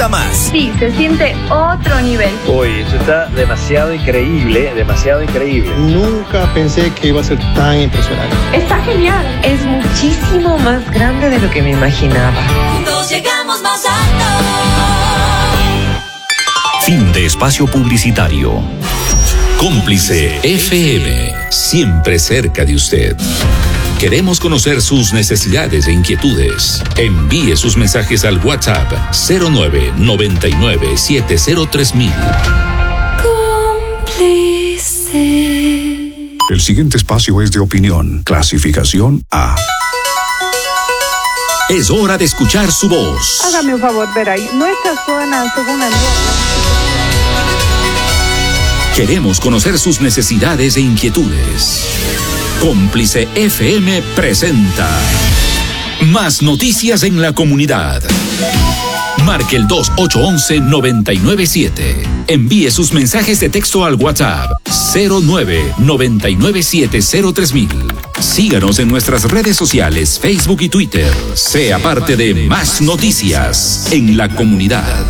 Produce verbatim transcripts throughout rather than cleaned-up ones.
aguanta más. Sí, se siente otro nivel. Uy, eso está demasiado increíble, demasiado increíble. Nunca pensé que iba a ser tan impresionante. Está genial. Es muchísimo más grande de lo que me imaginaba. Juntos llegamos más alto. Fin de espacio publicitario. Cómplice F M, siempre cerca de usted. Queremos conocer sus necesidades e inquietudes. Envíe sus mensajes al WhatsApp cero nueve noventa y nueve setenta tres mil. Cómplice. El siguiente espacio es de opinión. Clasificación A. Es hora de escuchar su voz. Hágame un favor, ver ahí. Nuestra zona, según el... Queremos conocer sus necesidades e inquietudes. Cómplice F M presenta Más Noticias en la Comunidad. Marque el dos ocho uno uno nueve nueve siete. Envíe sus mensajes de texto al WhatsApp cero nueve noventa y nueve siete cero tres mil. Síganos en nuestras redes sociales, Facebook y Twitter. Sea parte de Más Noticias en la Comunidad.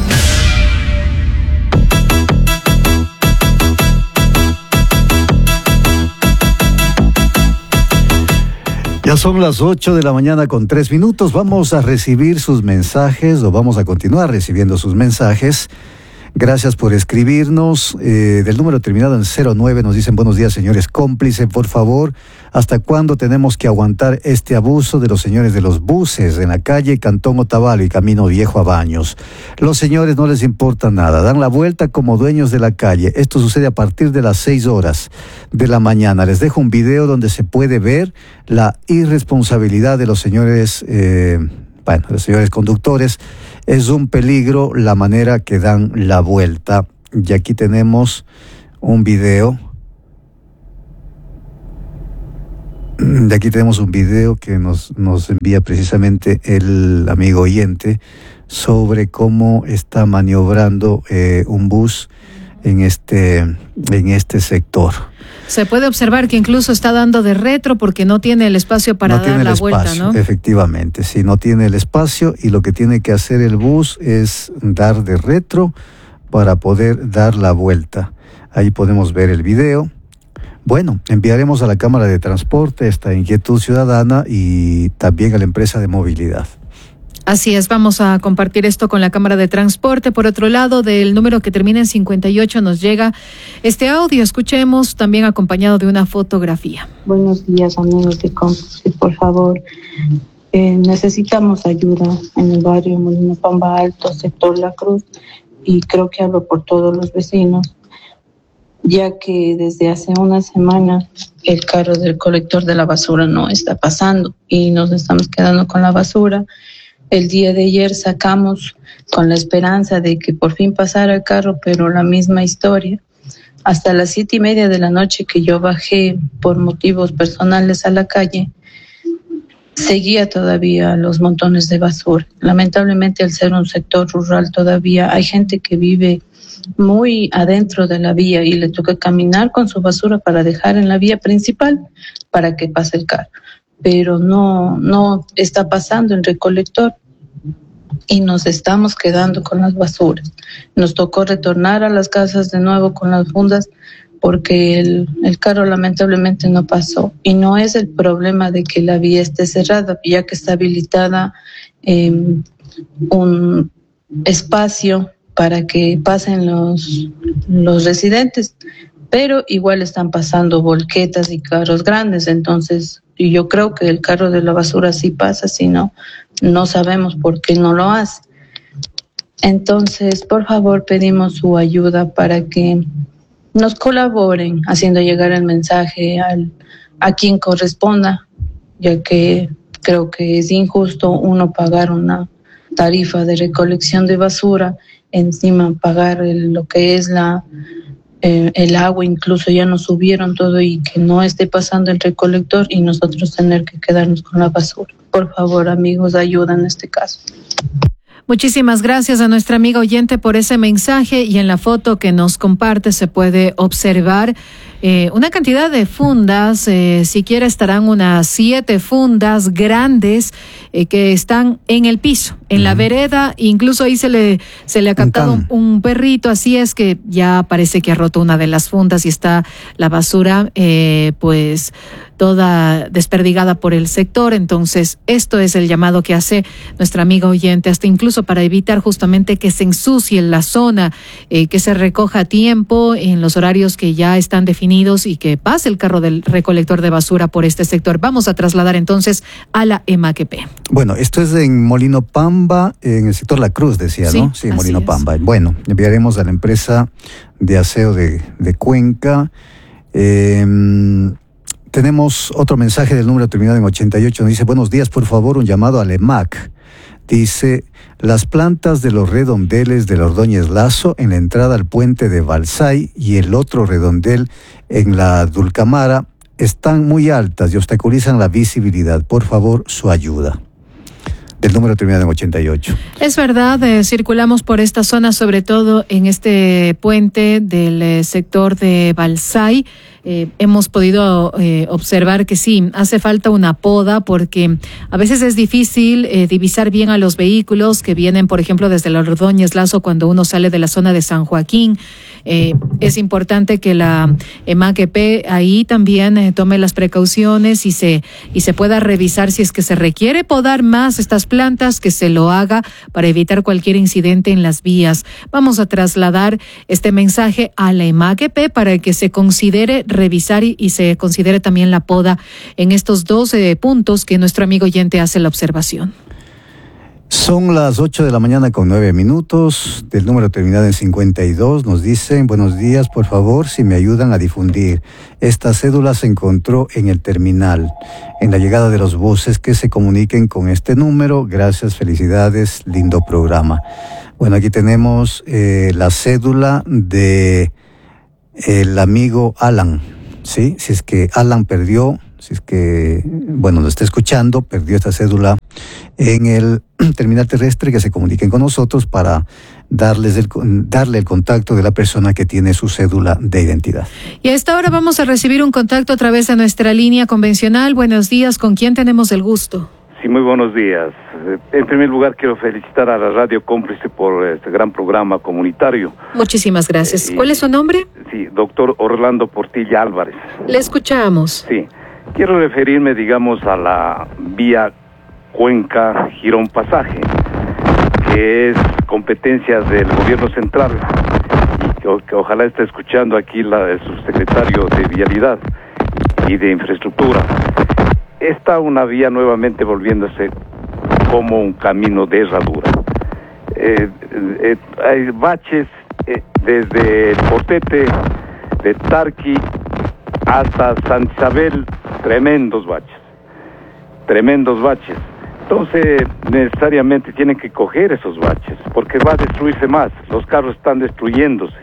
Ya son las ocho de la mañana con tres minutos. Vamos a recibir sus mensajes o vamos a continuar recibiendo sus mensajes. Gracias por escribirnos. Eh, del número terminado en cero nueve nos dicen: buenos días, señores cómplices, por favor. ¿Hasta cuándo tenemos que aguantar este abuso de los señores de los buses en la calle Cantón Otavalo y Camino Viejo a Baños? Los señores no les importa nada, dan la vuelta como dueños de la calle. Esto sucede a partir de las seis horas de la mañana. Les dejo un video donde se puede ver la irresponsabilidad de los señores, eh, bueno, los señores conductores. Es un peligro la manera que dan la vuelta. Y aquí tenemos un video. De aquí tenemos un video que nos, nos envía precisamente el amigo oyente sobre cómo está maniobrando eh, un bus en este, en este sector. Se puede observar que incluso está dando de retro porque no tiene el espacio para no dar la espacio, vuelta, ¿no? Efectivamente, sí, no tiene el espacio y lo que tiene que hacer el bus es dar de retro para poder dar la vuelta. Ahí podemos ver el video. Bueno, enviaremos a la Cámara de Transporte esta inquietud ciudadana y también a la empresa de movilidad. Así es, vamos a compartir esto con la Cámara de Transporte. Por otro lado, del número que termina en cincuenta y ocho nos llega este audio. Escuchemos, también acompañado de una fotografía. Buenos días, amigos de Cómplice, por favor. Eh, necesitamos ayuda en el barrio Molino Pamba Alto, sector La Cruz, y creo que hablo por todos los vecinos, ya que desde hace una semana el carro del colector de la basura no está pasando y nos estamos quedando con la basura. El día de ayer sacamos con la esperanza de que por fin pasara el carro, pero la misma historia. Hasta las siete y media de la noche que yo bajé por motivos personales a la calle, seguía todavía los montones de basura. Lamentablemente, al ser un sector rural todavía hay gente que vive muy adentro de la vía y le toca caminar con su basura para dejar en la vía principal para que pase el carro. Pero no, no está pasando el recolector y nos estamos quedando con las basuras. Nos tocó retornar a las casas de nuevo con las fundas porque el, el carro lamentablemente no pasó. Y no es el problema de que la vía esté cerrada, ya que está habilitada eh, un espacio para que pasen los, los residentes, pero igual están pasando volquetas y carros grandes, entonces yo creo que el carro de la basura sí pasa, si no, no sabemos por qué no lo hace. Entonces, por favor, pedimos su ayuda para que nos colaboren haciendo llegar el mensaje al, a quien corresponda, ya que creo que es injusto uno pagar una tarifa de recolección de basura, encima pagar el, lo que es la eh, el agua, incluso ya nos subieron todo y que no esté pasando el recolector y nosotros tener que quedarnos con la basura. Por favor, amigos, ayuda en este caso. Muchísimas gracias a nuestra amiga oyente por ese mensaje, y en la foto que nos comparte se puede observar eh, una cantidad de fundas, eh, siquiera estarán unas siete fundas grandes eh, que están en el piso, en uh-huh. la vereda, incluso ahí se le, se le ha captado un, un perrito, así es que ya parece que ha roto una de las fundas y está la basura, eh, pues toda desperdigada por el sector. Entonces esto es el llamado que hace nuestra amiga oyente, hasta incluso para evitar justamente que se ensucie la zona, eh, que se recoja a tiempo en los horarios que ya están definidos y que pase el carro del recolector de basura por este sector. Vamos a trasladar entonces a la E M A Q P. Bueno, esto es en Molino Pamba, en el sector La Cruz, decía, sí, ¿no? Sí, Molino es. Pamba. Bueno, enviaremos a la empresa de aseo de, de Cuenca. Eh, Tenemos otro mensaje del número terminado en ochenta y ocho. Nos dice, buenos días, por favor, un llamado al E M A C. Dice, las plantas de los redondeles del Ordóñez Lazo en la entrada al puente de Balsay y el otro redondel en la Dulcamara están muy altas y obstaculizan la visibilidad. Por favor, su ayuda. Del número terminado en ochenta y ocho. Es verdad, eh, circulamos por esta zona, sobre todo en este puente del eh, sector de Balsay. Eh, hemos podido eh, observar que sí, hace falta una poda porque a veces es difícil eh, divisar bien a los vehículos que vienen, por ejemplo, desde el Ordóñez Lazo cuando uno sale de la zona de San Joaquín. Eh, es importante que la E M A Q P ahí también eh, tome las precauciones y se, y se pueda revisar si es que se requiere podar más estas plantas, que se lo haga para evitar cualquier incidente en las vías. Vamos a trasladar este mensaje a la E M A Q P para que se considere revisar y, y se considere también la poda en estos doce puntos que nuestro amigo oyente hace la observación. Son las ocho de la mañana con nueve minutos, del número terminado en cincuenta y dos, nos dicen, buenos días, por favor, si me ayudan a difundir. Esta cédula se encontró en el terminal, en la llegada de los buses, que se comuniquen con este número. Gracias, felicidades, lindo programa. Bueno, aquí tenemos eh, la cédula de el amigo Alan, ¿sí? Si es que Alan perdió, si es que, bueno, lo está escuchando, perdió esta cédula en el terminal terrestre, que se comuniquen con nosotros para darles el, darle el contacto de la persona que tiene su cédula de identidad. Y a esta hora vamos a recibir un contacto a través de nuestra línea convencional. Buenos días, ¿con quién tenemos el gusto? Sí, muy buenos días. En primer lugar, quiero felicitar a la Radio Cómplice por este gran programa comunitario. Muchísimas gracias. Eh, ¿Cuál es su nombre? Sí, doctor Orlando Portilla Álvarez. Le escuchamos. Sí, quiero referirme, digamos, a la vía Cuenca-Girón Pasaje, que es competencia del gobierno central y que, que ojalá esté escuchando aquí la, el subsecretario de Vialidad y de Infraestructura. Está una vía nuevamente volviéndose como un camino de herradura. Eh, eh, hay baches eh, desde el Portete de Tarqui hasta San Isabel, tremendos baches, tremendos baches. Entonces, necesariamente tienen que coger esos baches, porque va a destruirse más, los carros están destruyéndose.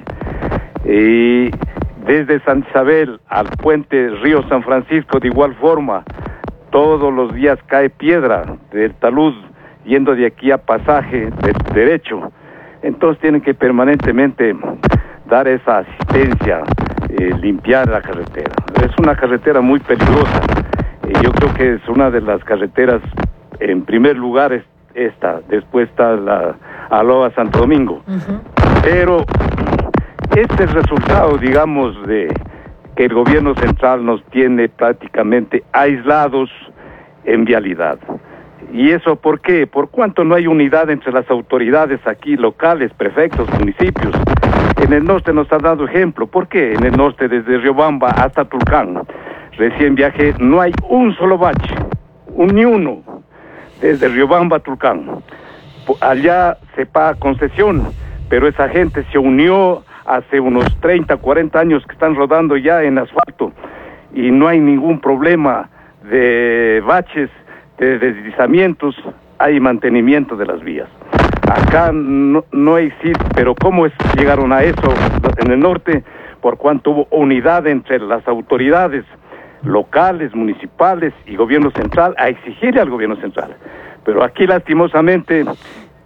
Y desde San Isabel al puente Río San Francisco, de igual forma, todos los días cae piedra del talud, yendo de aquí a Pasaje de derecho. Entonces tienen que permanentemente dar esa asistencia, eh, limpiar la carretera. Es una carretera muy peligrosa. Eh, yo creo que es una de las carreteras, en primer lugar es esta, después está la Aloha Santo Domingo. Uh-huh. Pero este es el resultado, digamos, de que el gobierno central nos tiene prácticamente aislados en vialidad. ¿Y eso por qué? Por cuanto no hay unidad entre las autoridades aquí locales, prefectos, municipios. En el norte nos han dado ejemplo. ¿Por qué? En el norte, desde Riobamba hasta Tulcán, recién viajé, no hay un solo bache, un, ni uno, desde Riobamba a Tulcán. Allá se paga concesión, pero esa gente se unió hace unos treinta, cuarenta años que están rodando ya en asfalto y no hay ningún problema de baches, de deslizamientos, hay mantenimiento de las vías. Acá no, no existe, pero ¿cómo es, llegaron a eso en el norte? Por cuanto hubo unidad entre las autoridades locales, municipales y gobierno central a exigirle al gobierno central. Pero aquí lastimosamente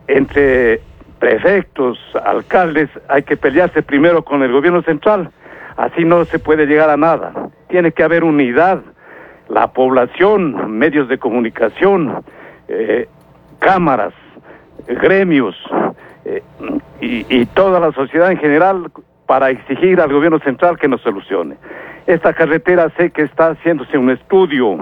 entre prefectos, alcaldes, hay que pelearse primero con el gobierno central. Así no se puede llegar a nada. Tiene que haber unidad. La población, medios de comunicación, eh, cámaras, gremios eh, y, y toda la sociedad en general para exigir al gobierno central que nos solucione. Esta carretera sé que está haciéndose un estudio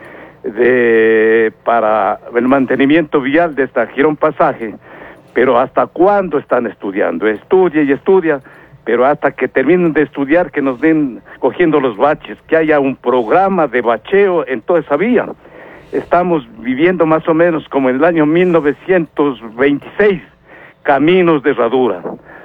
de para el mantenimiento vial de esta Girón Pasaje, pero ¿hasta cuándo están estudiando? Estudia y estudia, pero hasta que terminen de estudiar, que nos den cogiendo los baches, que haya un programa de bacheo en toda esa vía. Estamos viviendo más o menos como en el año mil novecientos veintiséis, caminos de herradura.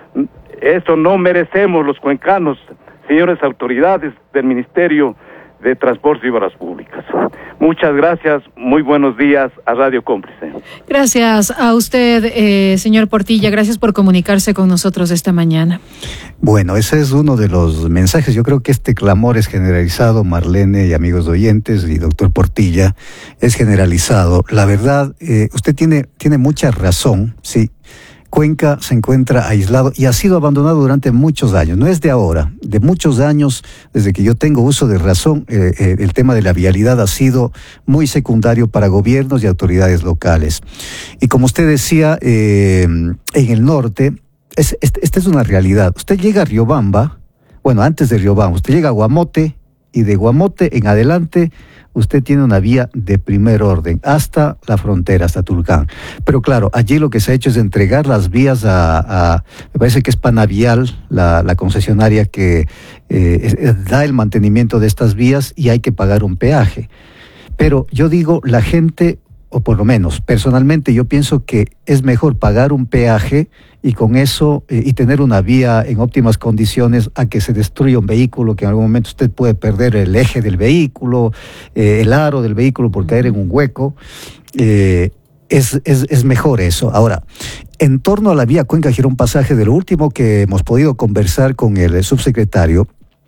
Eso no merecemos los cuencanos, señores autoridades del Ministerio de Transporte y Obras Públicas. Muchas gracias, muy buenos días a Radio Cómplice. Gracias a usted, eh, señor Portilla, gracias por comunicarse con nosotros esta mañana. Bueno, ese es uno de los mensajes. Yo creo que este clamor es generalizado, Marlene y amigos oyentes y doctor Portilla, es generalizado. La verdad, eh, usted tiene, tiene mucha razón, sí. Cuenca se encuentra aislado y ha sido abandonado durante muchos años. No es de ahora, de muchos años, desde que yo tengo uso de razón, eh, eh, el tema de la vialidad ha sido muy secundario para gobiernos y autoridades locales. Y como usted decía, eh, en el norte, es, es, esta es una realidad. Usted llega a Riobamba, bueno, antes de Riobamba, usted llega a Guamote y de Guamote en adelante usted tiene una vía de primer orden hasta la frontera, hasta Tulcán. Pero claro, allí lo que se ha hecho es entregar las vías a, a me parece que es Panavial, la, la concesionaria que eh, da el mantenimiento de estas vías y hay que pagar un peaje. Pero yo digo, la gente, o por lo menos personalmente yo pienso que es mejor pagar un peaje y con eso eh, y tener una vía en óptimas condiciones a que se destruya un vehículo, que en algún momento usted puede perder el eje del vehículo, eh, el aro del vehículo por caer en un hueco. Eh, es, es, es mejor eso. Ahora, en torno a la vía Cuenca-Girón Pasaje, de lo último que hemos podido conversar con el subsecretario,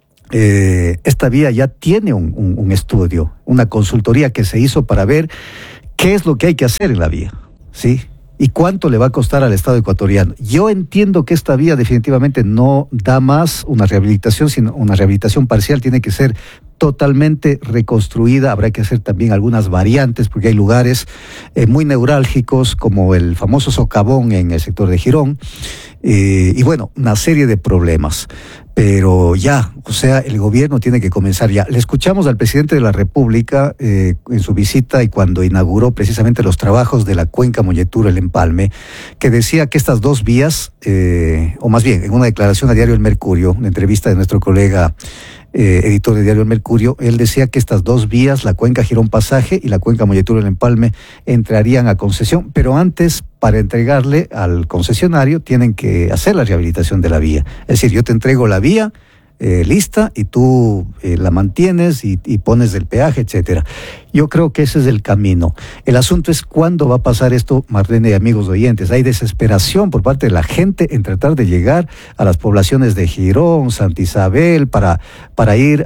eh, esta vía ya tiene un, un, un estudio, una consultoría que se hizo para ver qué es lo que hay que hacer en la vía, ¿sí? ¿Y cuánto le va a costar al Estado ecuatoriano? Yo entiendo que esta vía definitivamente no da más una rehabilitación, sino una rehabilitación parcial, tiene que ser totalmente reconstruida. Habrá que hacer también algunas variantes porque hay lugares eh, muy neurálgicos como el famoso socavón en el sector de Girón eh, y bueno, una serie de problemas. Pero ya, o sea, el gobierno tiene que comenzar ya. Le escuchamos al presidente de la República eh, en su visita y cuando inauguró precisamente los trabajos de la Cuenca Molleturo-El Empalme, que decía que estas dos vías, eh, o más bien en una declaración a Diario El Mercurio, una entrevista de nuestro colega eh, editor de Diario El Mercurio, él decía que estas dos vías, la Cuenca Girón Pasaje y la Cuenca Molleturo-El Empalme, entrarían a concesión, pero antes, para entregarle al concesionario, tienen que hacer la rehabilitación de la vía. Es decir, yo te entrego la vía eh, lista y tú eh, la mantienes y, y pones el peaje, etcétera. Yo creo que ese es el camino. El asunto es cuándo va a pasar esto, Marlene y amigos oyentes. Hay desesperación por parte de la gente en tratar de llegar a las poblaciones de Girón, Santa Isabel, para, para ir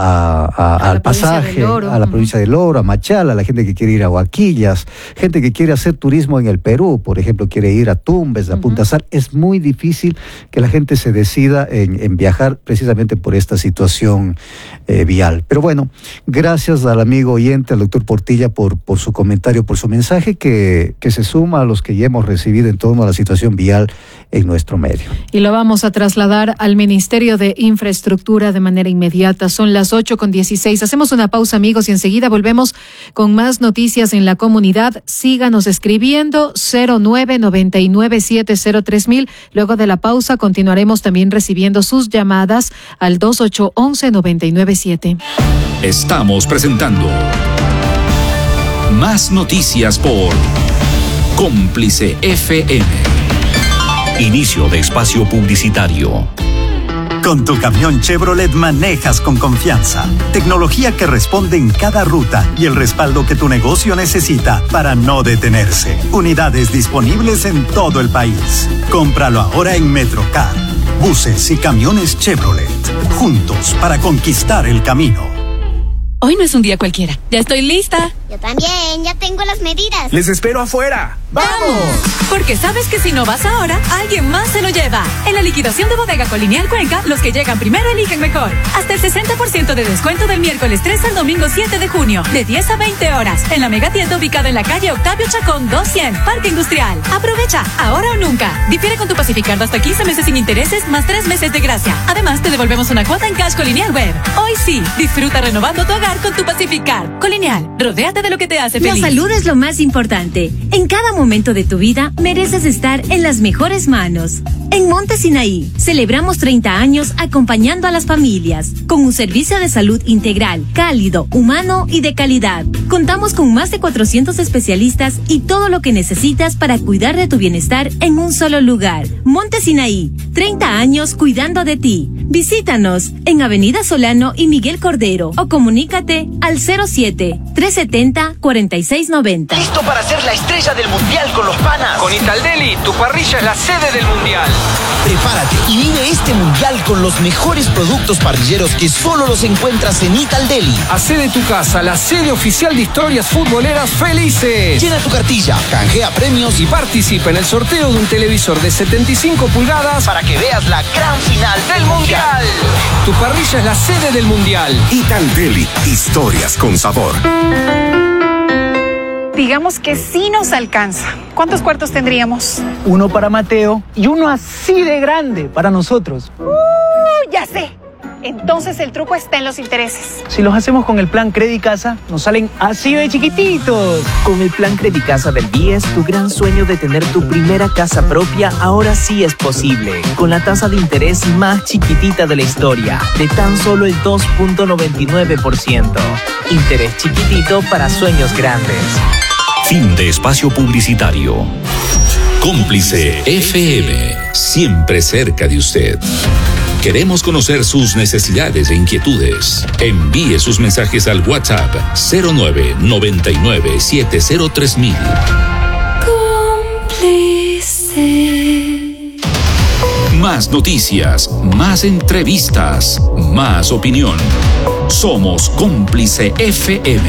a, a, a, a al pasaje, a la provincia del Oro, a Machala, la gente que quiere ir a Huaquillas, gente que quiere hacer turismo en el Perú, por ejemplo, quiere ir a Tumbes, a uh-huh. Punta Sal. Es muy difícil que la gente se decida en, en viajar precisamente por esta situación eh, vial. Pero bueno, gracias al amigo oyente, al doctor Portilla, por, por su comentario, por su mensaje que, que se suma a los que ya hemos recibido en torno a la situación vial en nuestro medio. Y lo vamos a trasladar al Ministerio de Infraestructura de manera inmediata. Son las ocho con dieciséis. Hacemos una pausa, amigos, y enseguida volvemos con más noticias en la comunidad. Síganos escribiendo cero nueve nueve nueve siete cero tres mil. Luego de la pausa continuaremos también recibiendo sus llamadas al dos ocho once nueve nueve siete. Estamos presentando Más Noticias por Cómplice F M. Inicio de espacio publicitario. Con tu camión Chevrolet manejas con confianza, tecnología que responde en cada ruta y el respaldo que tu negocio necesita para no detenerse. Unidades disponibles en todo el país. Cómpralo ahora en Metrocar. Buses y camiones Chevrolet, juntos para conquistar el camino. Hoy no es un día cualquiera. Ya estoy lista. Yo también, ya tengo las medidas. Les espero afuera. ¡Vamos! Porque sabes que si no vas ahora, alguien más se lo lleva. Prueba. En la liquidación de Bodega Colonial Cuenca, los que llegan primero eligen mejor. Hasta el sesenta por ciento de descuento del miércoles tres al domingo siete de junio, de diez a veinte horas, en la megatienda ubicada en la calle Octavio Chacón doscientos, Parque Industrial. Aprovecha, ahora o nunca. Difiere con tu Pacificard hasta quince meses sin intereses, más tres meses de gracia. Además, te devolvemos una cuota en cash Colonial Web. Hoy sí, disfruta renovando tu hogar con tu Pacificard. Colonial, rodéate de lo que te hace feliz. La salud es lo más importante. En cada momento de tu vida mereces estar en las mejores manos. En Monte Sinaí celebramos treinta años acompañando a las familias con un servicio de salud integral, cálido, humano y de calidad. Contamos con más de cuatrocientos especialistas y todo lo que necesitas para cuidar de tu bienestar en un solo lugar. Monte Sinaí, treinta años cuidando de ti. Visítanos en Avenida Solano y Miguel Cordero o comunícate al cero siete, tres setenta, cuarenta y seis noventa. ¿Listo para ser la estrella del mundial con los panas? Con Italdeli, tu parrilla es la sede del mundial. Prepárate y vive este mundial con los mejores productos parrilleros que solo los encuentras en Italdeli. Hacé de tu casa la sede oficial de historias futboleras felices. Llena tu cartilla, canjea premios y participa en el sorteo de un televisor de setenta y cinco pulgadas para que veas la gran final del mundial. Tu parrilla es la sede del mundial. Italdeli, historias con sabor. Digamos que sí nos alcanza. ¿Cuántos cuartos tendríamos? Uno para Mateo y uno así de grande para nosotros. ¡Uh! Ya sé. Entonces el truco está en los intereses. Si los hacemos con el plan Credicasa, nos salen así de chiquititos. Con el plan Credicasa del B I E S, tu gran sueño de tener tu primera casa propia ahora sí es posible. Con la tasa de interés más chiquitita de la historia, de tan solo el dos punto noventa y nueve por ciento. Interés chiquitito para sueños grandes. Fin de espacio publicitario. Cómplice F M, siempre cerca de usted. Queremos conocer sus necesidades e inquietudes. Envíe sus mensajes al WhatsApp cero nueve, noventa y nueve, siete cero tres mil. Cómplice. Más noticias, más entrevistas, más opinión. Somos Cómplice F M.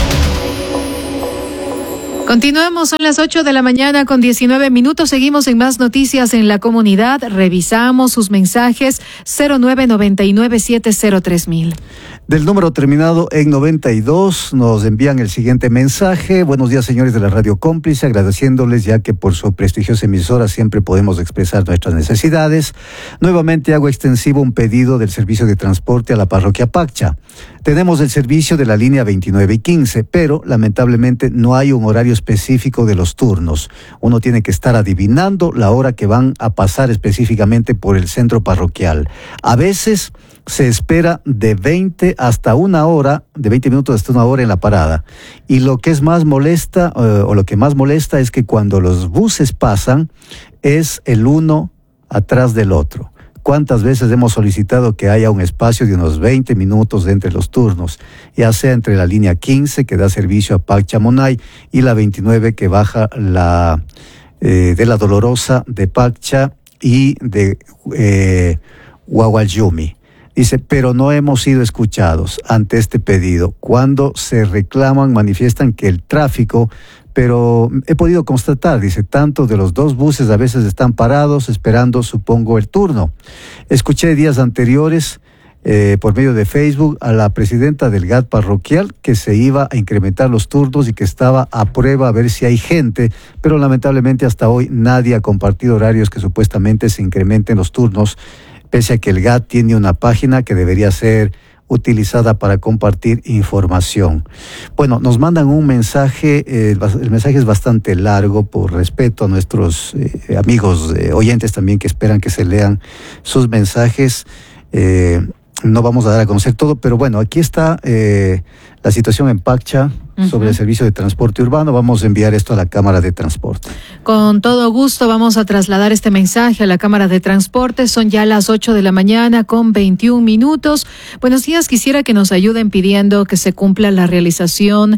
Continuamos, son las ocho de la mañana con diecinueve minutos. Seguimos en más noticias en la comunidad. Revisamos sus mensajes cero nueve, noventa y nueve, siete cero tres mil. Del número terminado en noventa y dos nos envían el siguiente mensaje. Buenos días, señores de la Radio Cómplice, agradeciéndoles ya que por su prestigiosa emisora siempre podemos expresar nuestras necesidades. Nuevamente hago extensivo un pedido del servicio de transporte a la parroquia Paccha. Tenemos el servicio de la línea veintinueve y quince, pero lamentablemente no hay un horario específico de los turnos. Uno tiene que estar adivinando la hora que van a pasar específicamente por el centro parroquial. A veces se espera de veinte hasta una hora, de veinte minutos hasta una hora en la parada. Y lo que es más molesta, eh, o lo que más molesta es que cuando los buses pasan, es el uno atrás del otro. ¿Cuántas veces hemos solicitado que haya un espacio de unos veinte minutos entre los turnos? Ya sea entre la línea quince, que da servicio a Paccha-Monay, y la veintinueve, que baja la eh, de la Dolorosa, de Paccha y de eh, Huahualyumi. Dice, pero no hemos sido escuchados ante este pedido. Cuando se reclaman, manifiestan que el tráfico, pero he podido constatar, dice, tanto de los dos buses a veces están parados esperando, supongo, el turno. Escuché días anteriores, eh, por medio de Facebook, a la presidenta del G A T parroquial que se iba a incrementar los turnos y que estaba a prueba a ver si hay gente, pero lamentablemente hasta hoy nadie ha compartido horarios que supuestamente se incrementen los turnos, pese a que el G A T tiene una página que debería ser utilizada para compartir información. Bueno, nos mandan un mensaje, eh, el mensaje es bastante largo por respeto a nuestros eh, amigos eh, oyentes también que esperan que se lean sus mensajes. Eh, no vamos a dar a conocer todo, pero bueno, aquí está eh, la situación en Paccha sobre el servicio de transporte urbano. Vamos a enviar esto a la Cámara de Transporte. Con todo gusto vamos a trasladar este mensaje a la Cámara de Transporte. Son ya las ocho de la mañana con veintiún minutos. Buenos días, quisiera que nos ayuden pidiendo que se cumpla la realización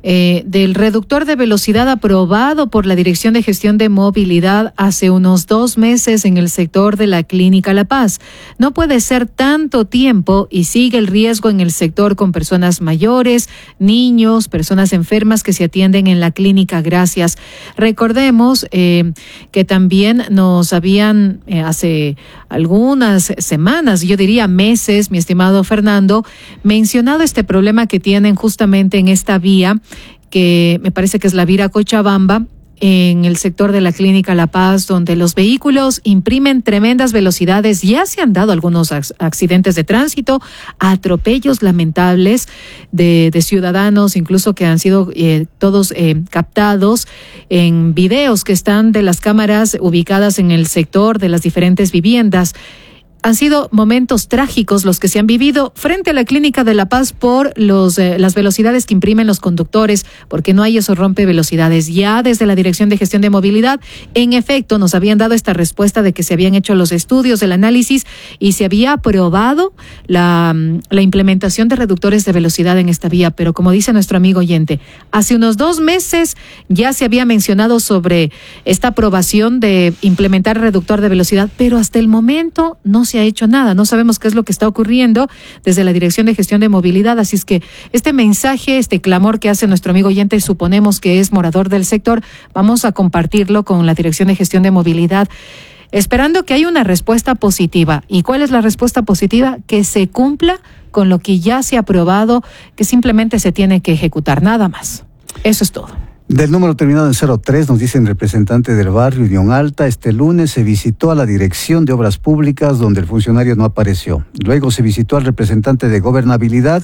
eh, del reductor de velocidad aprobado por la Dirección de Gestión de Movilidad hace unos dos meses en el sector de la Clínica La Paz. No puede ser tanto tiempo y sigue el riesgo en el sector con personas mayores, niños, personas enfermas que se atienden en la clínica. Gracias. Recordemos eh, que también nos habían eh, hace algunas semanas, yo diría meses, mi estimado Fernando, mencionado este problema que tienen justamente en esta vía, que me parece que es la vía Cochabamba, en el sector de la Clínica La Paz, donde los vehículos imprimen tremendas velocidades. Ya se han dado algunos accidentes de tránsito, atropellos lamentables de, de ciudadanos, incluso que han sido eh, todos eh, captados en videos que están de las cámaras ubicadas en el sector de las diferentes viviendas. Han sido momentos trágicos los que se han vivido frente a la Clínica de La Paz por los eh, las velocidades que imprimen los conductores, porque no hay esos rompevelocidades. Ya desde la Dirección de Gestión de Movilidad, en efecto, nos habían dado esta respuesta de que se habían hecho los estudios, el análisis, y se había aprobado la, la implementación de reductores de velocidad en esta vía. Pero como dice nuestro amigo oyente, hace unos dos meses ya se había mencionado sobre esta aprobación de implementar reductor de velocidad, pero hasta el momento no se se ha hecho nada, no sabemos qué es lo que está ocurriendo desde la Dirección de Gestión de Movilidad, así es que este mensaje, este clamor que hace nuestro amigo oyente, suponemos que es morador del sector, vamos a compartirlo con la Dirección de Gestión de Movilidad, esperando que haya una respuesta positiva. ¿Y cuál es la respuesta positiva? Que se cumpla con lo que ya se ha aprobado, que simplemente se tiene que ejecutar, nada más. Eso es todo. Del número terminado en cero tres, nos dicen representante del barrio Unión Alta, este lunes se visitó a la Dirección de Obras Públicas donde el funcionario no apareció. Luego se visitó al representante de Gobernabilidad,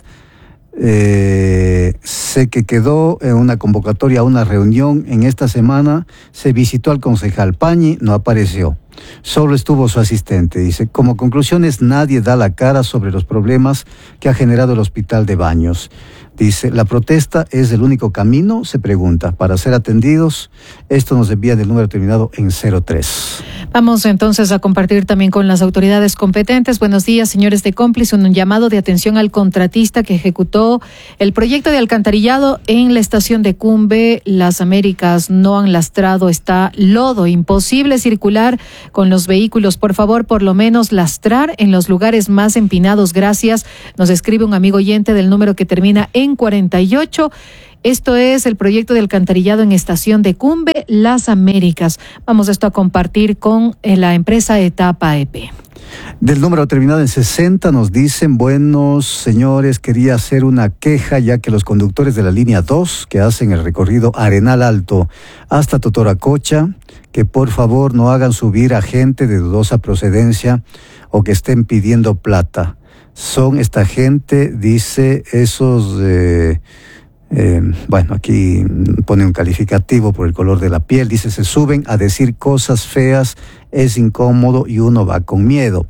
eh, sé que quedó en una convocatoria a una reunión en esta semana, se visitó al concejal Pañi, no apareció. Solo estuvo su asistente. Dice, como conclusiones, nadie da la cara sobre los problemas que ha generado el Hospital de Baños. Dice, la protesta es el único camino, se pregunta, para ser atendidos. Esto nos envía del número terminado en cero tres. Vamos entonces a compartir también con las autoridades competentes. Buenos días, señores de Cómplice. Un llamado de atención al contratista que ejecutó el proyecto de alcantarillado en la estación de Cumbe. Las Américas no han lastrado, está lodo, imposible circular con los vehículos. Por favor, por lo menos lastrar en los lugares más empinados. Gracias. Nos escribe un amigo oyente del número que termina en cuarenta y ocho. Esto es el proyecto de alcantarillado en estación de Cumbe, Las Américas. Vamos esto a compartir con la empresa Etapa E P. Del número terminado en sesenta nos dicen, buenos señores, quería hacer una queja ya que los conductores de la línea dos que hacen el recorrido Arenal Alto hasta Totoracocha, que por favor no hagan subir a gente de dudosa procedencia o que estén pidiendo plata. Son esta gente, dice, esos... Eh, Eh, bueno, aquí pone un calificativo por el color de la piel, dice, se suben a decir cosas feas, es incómodo y uno va con miedo.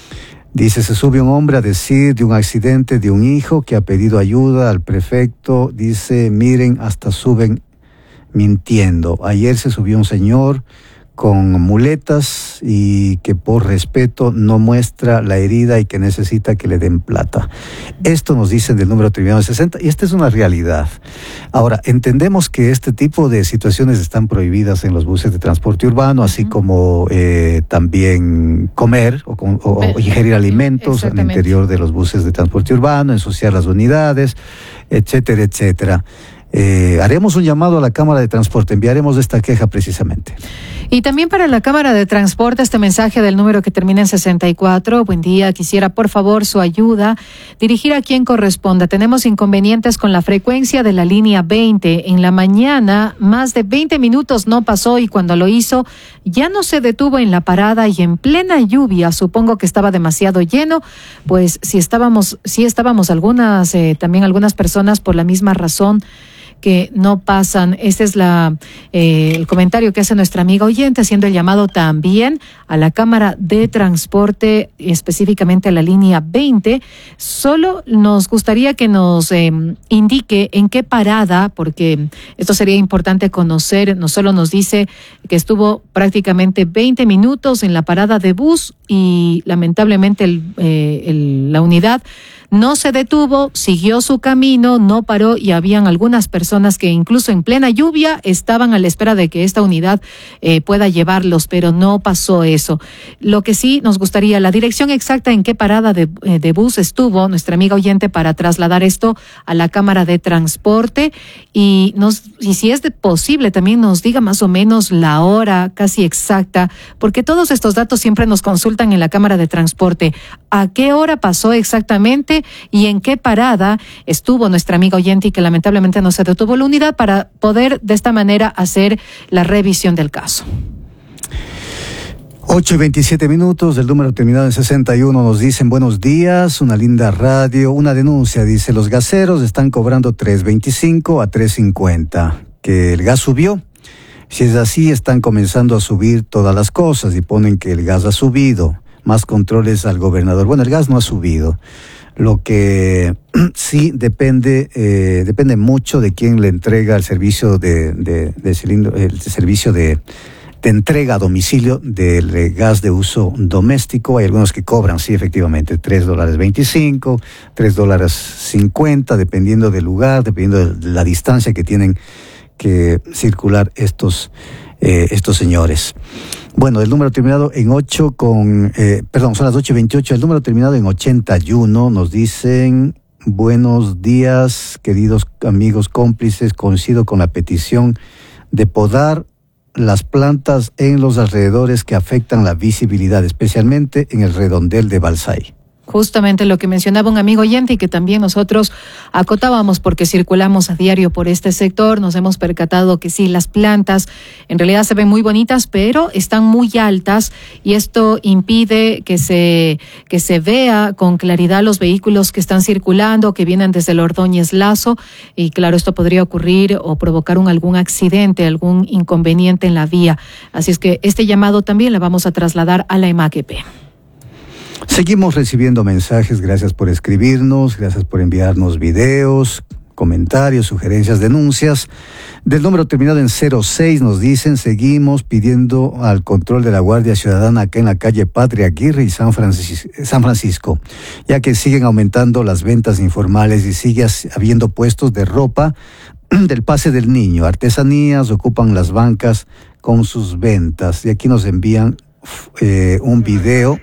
Dice, se sube un hombre a decir de un accidente de un hijo que ha pedido ayuda al prefecto, dice, miren, hasta suben mintiendo. Ayer se subió un señor con muletas y que por respeto no muestra la herida y que necesita que le den plata. Esto nos dicen del número terminado en sesenta y esta es una realidad. Ahora, entendemos que este tipo de situaciones están prohibidas en los buses de transporte urbano, así uh-huh. como eh, también comer o, o, o ingerir alimentos al interior de los buses de transporte urbano, ensuciar las unidades, etcétera, etcétera. Eh, haremos un llamado a la Cámara de Transporte, enviaremos esta queja precisamente. Y también para la Cámara de Transporte, este mensaje del número que termina en sesenta y cuatro. Buen día, quisiera por favor su ayuda, dirigir a quien corresponda. Tenemos inconvenientes con la frecuencia de la línea veinte. En la mañana, más de veinte minutos no pasó y cuando lo hizo, ya no se detuvo en la parada y en plena lluvia, supongo que estaba demasiado lleno, pues si estábamos, si estábamos algunas, eh, también algunas personas por la misma razón, que no pasan. Este es la eh, el comentario que hace nuestra amiga oyente, haciendo el llamado también a la Cámara de Transporte, específicamente a la línea veinte. Solo nos gustaría que nos eh, indique en qué parada, porque esto sería importante conocer. No solo nos dice que estuvo prácticamente veinte minutos en la parada de bus y lamentablemente el, eh, el, la unidad no se detuvo, siguió su camino, no paró y habían algunas personas que incluso en plena lluvia estaban a la espera de que esta unidad eh, pueda llevarlos, pero no pasó eso. Lo que sí nos gustaría, la dirección exacta en qué parada de, eh, de bus estuvo nuestra amiga oyente para trasladar esto a la Cámara de Transporte y, nos, y si es de posible también nos diga más o menos la hora casi exacta, porque todos estos datos siempre nos consultan en la Cámara de Transporte. ¿A qué hora pasó exactamente y en qué parada estuvo nuestra amiga oyente y que lamentablemente no se detuvo la unidad para poder de esta manera hacer la revisión del caso? ocho y veintisiete minutos, del número terminado en sesenta y uno nos dicen buenos días, una linda radio, una denuncia, dice los gaseros están cobrando tres veinticinco a tres cincuenta, que el gas subió. Si es así, están comenzando a subir todas las cosas y ponen que el gas ha subido, más controles al gobernador. Bueno, el gas no ha subido. Lo que sí depende eh, depende mucho de quién le entrega el servicio de, de, de cilindro, el servicio de, de entrega a domicilio del gas de uso doméstico. Hay algunos que cobran, sí, efectivamente, tres dólares veinticinco, tres dólares cincuenta, dependiendo del lugar, dependiendo de la distancia que tienen que circular estos eh, estos señores. Bueno, el número terminado en ocho con, eh, perdón, son las ocho y veintiocho, el número terminado en ochenta y uno nos dicen buenos días, queridos amigos cómplices, coincido con la petición de podar las plantas en los alrededores que afectan la visibilidad, especialmente en el redondel de Balsay. Justamente lo que mencionaba un amigo oyente y que también nosotros acotábamos porque circulamos a diario por este sector, nos hemos percatado que sí, las plantas en realidad se ven muy bonitas, pero están muy altas y esto impide que se, que se vea con claridad los vehículos que están circulando, que vienen desde el Ordóñez Lazo, y claro, esto podría ocurrir o provocar un, algún accidente, algún inconveniente en la vía. Así es que este llamado también le vamos a trasladar a la E M A Q P. Seguimos recibiendo mensajes, gracias por escribirnos, gracias por enviarnos videos, comentarios, sugerencias, denuncias. Del número terminado en cero seis nos dicen, seguimos pidiendo al control de la Guardia Ciudadana acá en la calle Patria Aguirre y San Francisco, San Francisco, ya que siguen aumentando las ventas informales y sigue habiendo puestos de ropa del pase del niño, artesanías, ocupan las bancas con sus ventas. Y aquí nos envían eh, un video.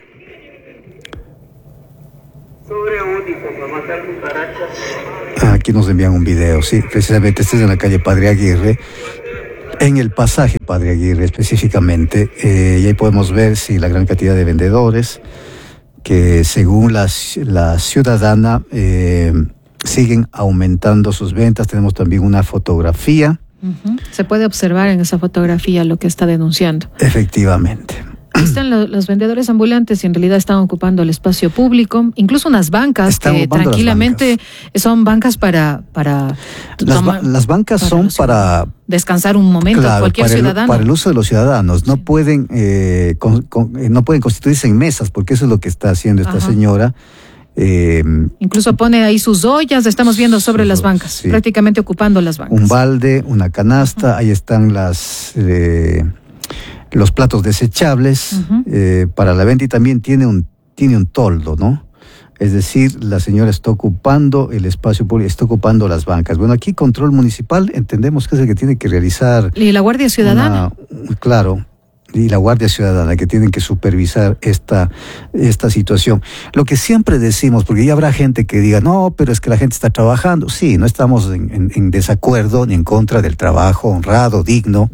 Aquí nos envían un video, sí, precisamente este es en la calle Padre Aguirre, en el pasaje Padre Aguirre específicamente, eh, y ahí podemos ver, sí, la gran cantidad de vendedores que según la, la ciudadana eh, siguen aumentando sus ventas. Tenemos también una fotografía. Uh-huh. Se puede observar en esa fotografía lo que está denunciando. Efectivamente. Están los, los vendedores ambulantes y en realidad están ocupando el espacio público, incluso unas bancas están que tranquilamente bancas. son bancas para... para las, toma, ba- las bancas para son para... descansar un momento, claro, cualquier para el, ciudadano. Para el uso de los ciudadanos. No, sí. pueden, eh, con, con, eh, no pueden constituirse en mesas, porque eso es lo que está haciendo esta Ajá. señora. Eh, Incluso pone ahí sus ollas, estamos viendo sobre las bancas, sí. prácticamente ocupando las bancas. Un balde, una canasta, Ajá. ahí están las... Eh, los platos desechables uh-huh. eh, para la venta, y también tiene un tiene un toldo, ¿no? Es decir, la señora está ocupando el espacio público, está ocupando las bancas. Bueno, aquí control municipal entendemos que es el que tiene que realizar... ¿Y la Guardia Ciudadana? Una, claro, y la Guardia Ciudadana, que tienen que supervisar esta, esta situación. Lo que siempre decimos, porque ya habrá gente que diga, no, pero es que la gente está trabajando. Sí, no estamos en, en, en desacuerdo ni en contra del trabajo honrado, digno,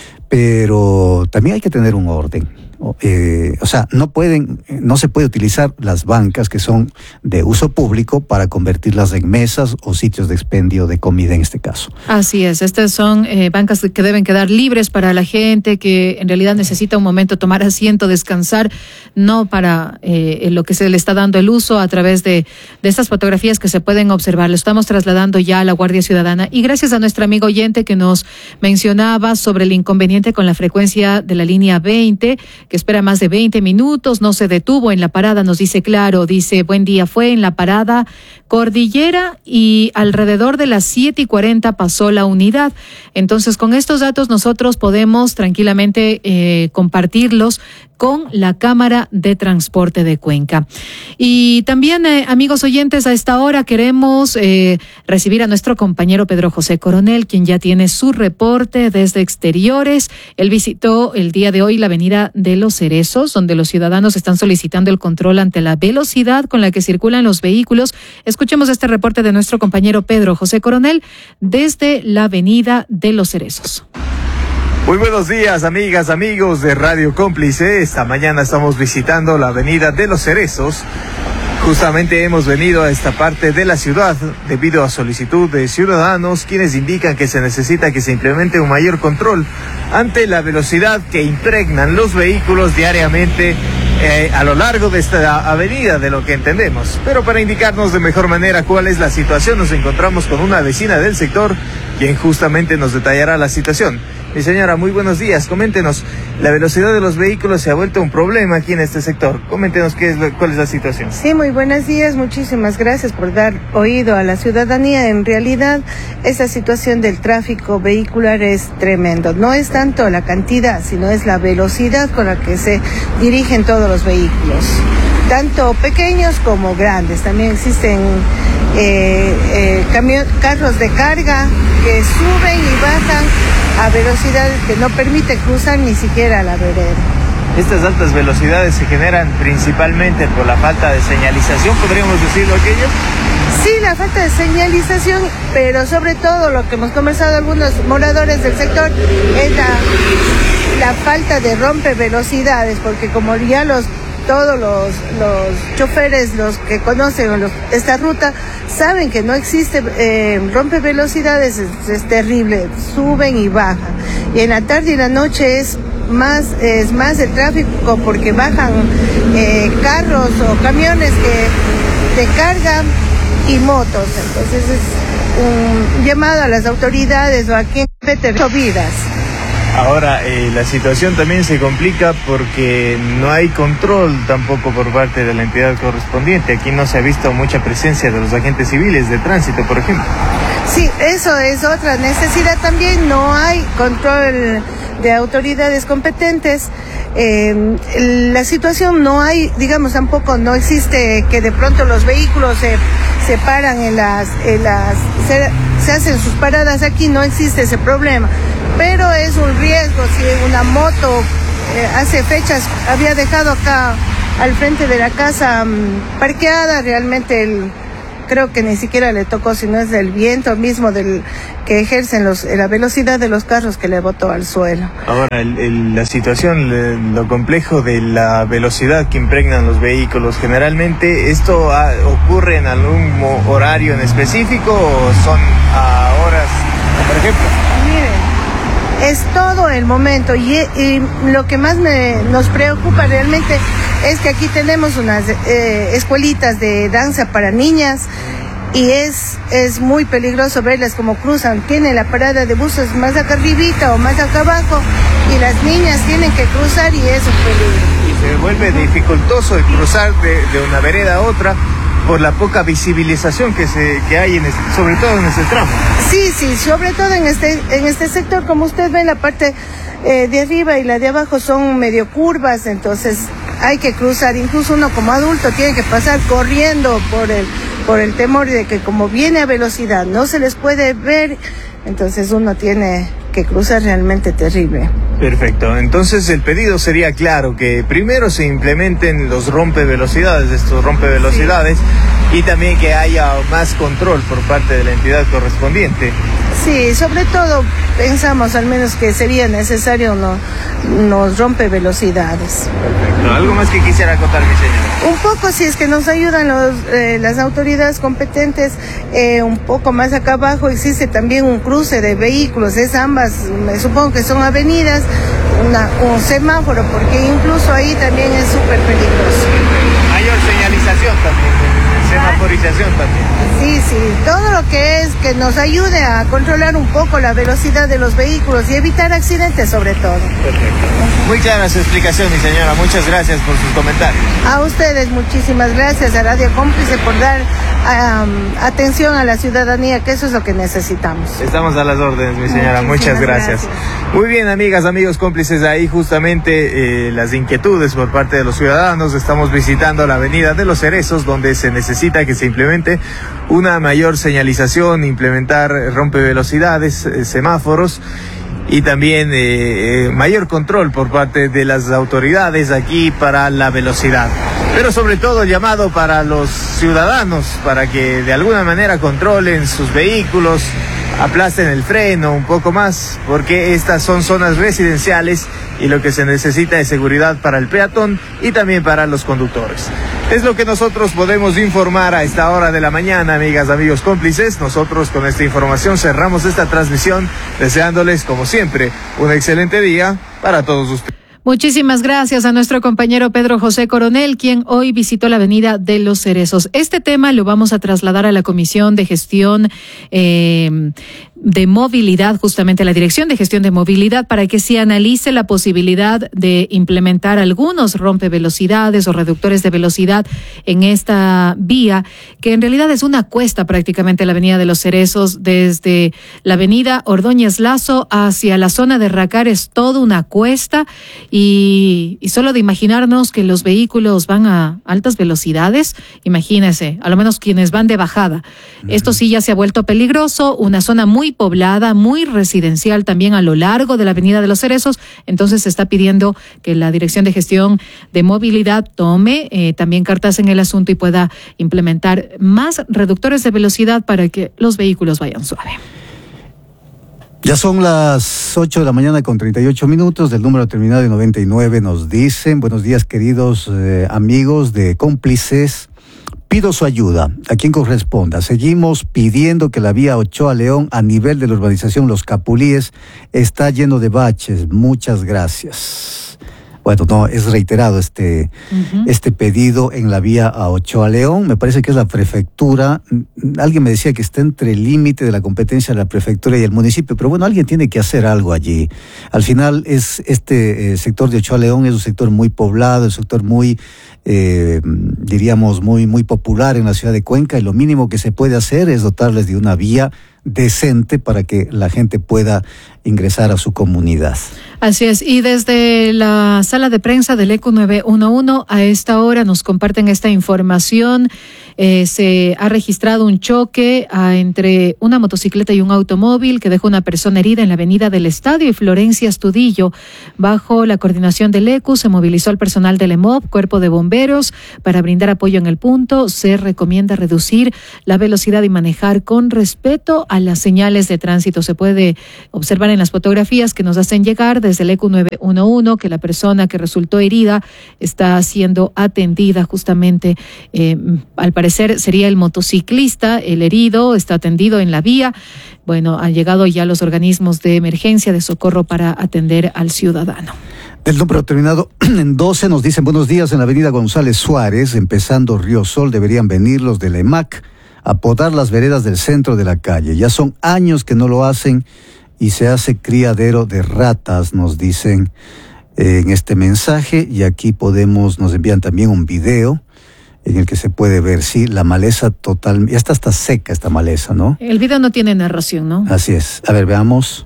pero también hay que tener un orden. Eh, o sea, no pueden, no se puede utilizar las bancas que son de uso público para convertirlas en mesas o sitios de expendio de comida en este caso. Así es, estas son eh, bancas que deben quedar libres para la gente que en realidad necesita un momento tomar asiento, descansar, no para eh, lo que se le está dando el uso a través de, de estas fotografías que se pueden observar. Lo estamos trasladando ya a la Guardia Ciudadana y gracias a nuestra amigo oyente que nos mencionaba sobre el inconveniente con la frecuencia de la línea veinte, que espera más de veinte minutos, no se detuvo en la parada, nos dice claro, dice buen día, fue en la parada Cordillera y alrededor de las siete y cuarenta pasó la unidad. Entonces con estos datos nosotros podemos tranquilamente eh, compartirlos con la Cámara de Transporte de Cuenca. Y también, eh, amigos oyentes, a esta hora queremos eh, recibir a nuestro compañero Pedro José Coronel, quien ya tiene su reporte desde exteriores. Él visitó el día de hoy la avenida de Los Cerezos, donde los ciudadanos están solicitando el control ante la velocidad con la que circulan los vehículos. Escuchemos este reporte de nuestro compañero Pedro José Coronel desde la avenida de Los Cerezos. Muy buenos días, amigas, amigos de Radio Cómplice. Esta mañana estamos visitando la avenida de Los Cerezos. Justamente hemos venido a esta parte de la ciudad debido a solicitud de ciudadanos quienes indican que se necesita que se implemente un mayor control ante la velocidad que impregnan los vehículos diariamente eh, a lo largo de esta avenida, de lo que entendemos. Pero para indicarnos de mejor manera cuál es la situación, nos encontramos con una vecina del sector quien justamente nos detallará la situación. Mi señora, muy buenos días. Coméntenos, la velocidad de los vehículos se ha vuelto un problema aquí en este sector. Coméntenos qué es lo, cuál es la situación. Sí, muy buenos días. Muchísimas gracias por dar oído a la ciudadanía. En realidad, esa situación del tráfico vehicular es tremendo. No es tanto la cantidad, sino es la velocidad con la que se dirigen todos los vehículos, tanto pequeños como grandes. También existen eh, eh, camión, carros de carga que suben y bajan a velocidades que no permite cruzar ni siquiera la vereda. Estas altas velocidades se generan principalmente por la falta de señalización, ¿podríamos decirlo aquello? Sí, la falta de señalización, pero sobre todo lo que hemos conversado algunos moradores del sector es la, la falta de rompevelocidades, porque como ya los todos los, los choferes, los que conocen los, esta ruta, saben que no existe eh, rompevelocidades, es, es terrible, suben y bajan. Y en la tarde y la noche es más, es más el tráfico porque bajan eh, carros o camiones que de carga y motos. Entonces es un llamado a las autoridades o a quien respete vidas. Ahora, eh, la situación también se complica porque no hay control tampoco por parte de la entidad correspondiente. Aquí no se ha visto mucha presencia de los agentes civiles de tránsito, por ejemplo. Sí, eso es otra necesidad también. No hay control de autoridades competentes. Eh, la situación no hay, digamos, tampoco no existe que de pronto los vehículos se, se paran en las, en las se, se hacen sus paradas aquí, no existe ese problema. Pero es un riesgo si una moto eh, hace fechas había dejado acá al frente de la casa um, parqueada, realmente el, creo que ni siquiera le tocó, sino es del viento mismo del que ejercen los, la velocidad de los carros que le botó al suelo. Ahora, el, el, la situación, lo complejo de la velocidad que impregnan los vehículos, generalmente, ¿esto ha, ocurre en algún horario en específico o son a horas, por ejemplo? Miren, es todo el momento y, y lo que más me, nos preocupa realmente es que aquí tenemos unas eh, escuelitas de danza para niñas y es, es muy peligroso verlas como cruzan. Tienen la parada de buses más acá arribita o más acá abajo y las niñas tienen que cruzar y es un peligro. Y se vuelve dificultoso el cruzar de, de una vereda a otra por la poca visibilización que se que hay en este, sobre todo en este tramo. Sí, sí, sobre todo en este en este sector, como usted ve, la parte eh, de arriba y la de abajo son medio curvas, entonces hay que cruzar, incluso uno como adulto tiene que pasar corriendo por el por el temor de que como viene a velocidad no se les puede ver, entonces uno tiene que cruzar realmente terrible. Perfecto, entonces el pedido sería claro, que primero se implementen los rompevelocidades, estos rompevelocidades, sí, y también que haya más control por parte de la entidad correspondiente. Sí, sobre todo pensamos al menos que sería necesario no, nos rompevelocidades. Perfecto, ¿algo más que quisiera acotar, mi señora? Un poco, si es que nos ayudan los, eh, las autoridades competentes, eh, un poco más acá abajo existe también un cruce de vehículos, es ambas, me supongo que son avenidas, una, un semáforo, porque incluso ahí también es súper peligroso. Mayor señalización también. Semaforización también. Sí, sí, todo lo que es que nos ayude a controlar un poco la velocidad de los vehículos y evitar accidentes sobre todo. Perfecto. Muy clara su explicación, mi señora. Muchas gracias por sus comentarios. A ustedes muchísimas gracias, a Radio Cómplice, por dar um, atención a la ciudadanía, que eso es lo que necesitamos. Estamos a las órdenes, mi señora. Muchísimas Muchas gracias. gracias. Muy bien, amigas, amigos, cómplices, ahí justamente eh, las inquietudes por parte de los ciudadanos. Estamos visitando la avenida de los Cerezos, donde se necesita que se implemente una mayor señalización, implementar rompevelocidades, eh, semáforos, y también eh, mayor control por parte de las autoridades aquí para la velocidad. Pero sobre todo llamado para los ciudadanos, para que de alguna manera controlen sus vehículos, aplasten el freno un poco más, porque estas son zonas residenciales y lo que se necesita es seguridad para el peatón y también para los conductores. Es lo que nosotros podemos informar a esta hora de la mañana, amigas, amigos, cómplices. Nosotros con esta información cerramos esta transmisión, deseándoles, como siempre, un excelente día para todos ustedes. Muchísimas gracias a nuestro compañero Pedro José Coronel, quien hoy visitó la avenida de los Cerezos. Este tema lo vamos a trasladar a la Comisión de Gestión eh, de Movilidad, justamente a la Dirección de Gestión de Movilidad, para que se analice la posibilidad de implementar algunos rompevelocidades o reductores de velocidad en esta vía, que en realidad es una cuesta prácticamente la avenida de los Cerezos, desde la avenida Ordóñez Lazo hacia la zona de Racar es toda una cuesta. Y, y solo de imaginarnos que los vehículos van a altas velocidades, imagínense, a lo menos quienes van de bajada. Uh-huh. Esto sí ya se ha vuelto peligroso, una zona muy poblada, muy residencial también a lo largo de la avenida de los Cerezos. Entonces se está pidiendo que la Dirección de Gestión de Movilidad tome eh, también cartas en el asunto y pueda implementar más reductores de velocidad para que los vehículos vayan suave. Ya son las ocho de la mañana con treinta y ocho minutos, del número terminado en noventa y nueve nos dicen: buenos días, queridos eh, amigos de cómplices, pido su ayuda, a quien corresponda. Seguimos pidiendo que la vía Ochoa León a nivel de la urbanización Los Capulíes está lleno de baches, muchas gracias. Bueno, no, es reiterado este, uh-huh. este pedido en la vía a Ochoa León. Me parece que es la prefectura. Alguien me decía que está entre el límite de la competencia de la prefectura y el municipio, pero bueno, alguien tiene que hacer algo allí. Al final, es este eh, sector de Ochoa León es un sector muy poblado, un sector muy, eh, diríamos, muy, muy popular en la ciudad de Cuenca, y lo mínimo que se puede hacer es dotarles de una vía decente para que la gente pueda ingresar a su comunidad. Así es, y desde la sala de prensa del E Q nueve uno uno a esta hora nos comparten esta información. Eh, se ha registrado un choque ah, entre una motocicleta y un automóvil que dejó una persona herida en la avenida del Estadio y Florencia Astudillo. Bajo la coordinación del E Q se movilizó el personal del E M O B, Cuerpo de Bomberos, para brindar apoyo en el punto. Se recomienda reducir la velocidad y manejar con respeto a las señales de tránsito. Se puede observar en las fotografías que nos hacen llegar desde el E Q nueve uno uno que la persona que resultó herida está siendo atendida justamente, eh, al parecer sería el motociclista, el herido, está atendido en la vía. Bueno, han llegado ya los organismos de emergencia, de socorro para atender al ciudadano. El número terminado en doce nos dicen: buenos días, en la avenida González Suárez, empezando Río Sol, deberían venir los de la E M A C a podar las veredas del centro de la calle. Ya son años que no lo hacen y se hace criadero de ratas, nos dicen eh, en este mensaje. Y aquí podemos, nos envían también un video en el que se puede ver, sí, la maleza total, ya está, está seca esta maleza, ¿no? El video no tiene narración, ¿no? Así es. A ver, veamos.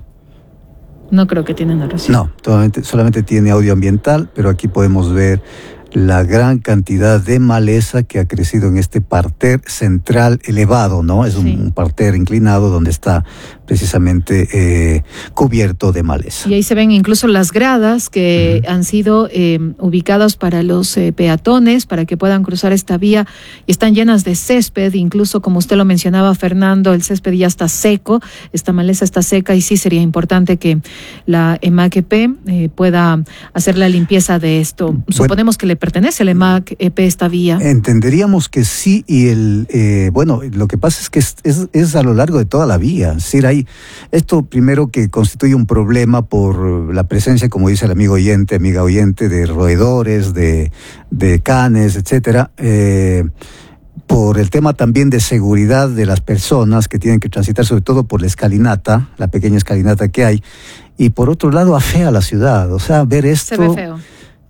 No creo que tiene narración. No, solamente, solamente tiene audio ambiental, pero aquí podemos ver la gran cantidad de maleza que ha crecido en este parter central elevado, ¿no? Es un, sí. un parter inclinado donde está precisamente eh, cubierto de maleza. Y ahí se ven incluso las gradas que uh-huh. han sido eh, ubicadas para los eh, peatones, para que puedan cruzar esta vía, y están llenas de césped. Incluso, como usted lo mencionaba, Fernando, el césped ya está seco, esta maleza está seca, y sí sería importante que la E M A C E P eh, pueda hacer la limpieza de esto. Bueno, suponemos que le pertenece al E M A C E P esta vía. Entenderíamos que sí, y el eh, bueno, lo que pasa es que es, es, es a lo largo de toda la vía. Es decir, hay esto primero que constituye un problema por la presencia, como dice el amigo oyente, amiga oyente, de roedores, de, de canes, etcétera. Eh, por el tema también de seguridad de las personas que tienen que transitar, sobre todo por la escalinata, la pequeña escalinata que hay, y por otro lado afea la ciudad. O sea, ver esto... Se ve feo.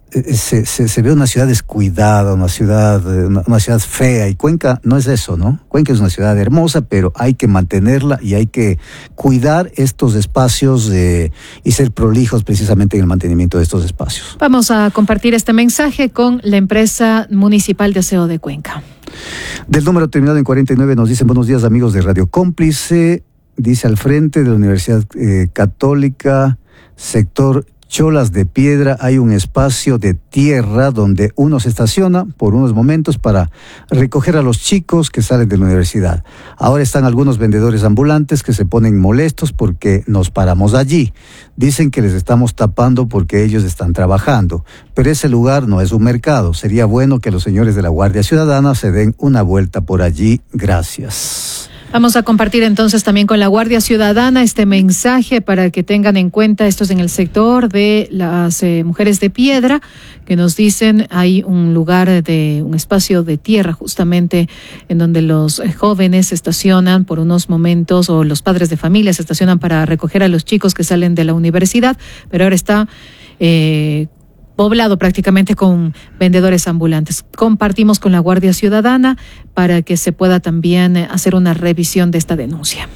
Se, se, se ve una ciudad descuidada, una ciudad, una, una ciudad fea, y Cuenca no es eso, ¿no? Cuenca es una ciudad hermosa, pero hay que mantenerla y hay que cuidar estos espacios de, y ser prolijos precisamente en el mantenimiento de estos espacios. Vamos a compartir este mensaje con la empresa municipal de aseo de Cuenca. Del número terminado en cuarenta y nueve nos dicen: buenos días, amigos de Radio Cómplice. Dice: al frente de la Universidad eh, Católica, sector Cholas de Piedra, hay un espacio de tierra donde uno se estaciona por unos momentos para recoger a los chicos que salen de la universidad. Ahora están algunos vendedores ambulantes que se ponen molestos porque nos paramos allí. Dicen que les estamos tapando porque ellos están trabajando, pero ese lugar no es un mercado. Sería bueno que los señores de la Guardia Ciudadana se den una vuelta por allí. Gracias. Vamos a compartir entonces también con la Guardia Ciudadana este mensaje para que tengan en cuenta, esto es en el sector de las eh, mujeres de piedra, que nos dicen hay un lugar de un espacio de tierra justamente en donde los eh, jóvenes se estacionan por unos momentos, o los padres de familia se estacionan para recoger a los chicos que salen de la universidad, pero ahora está eh, poblado prácticamente con vendedores ambulantes. Compartimos con la Guardia Ciudadana para que se pueda también hacer una revisión de esta denuncia.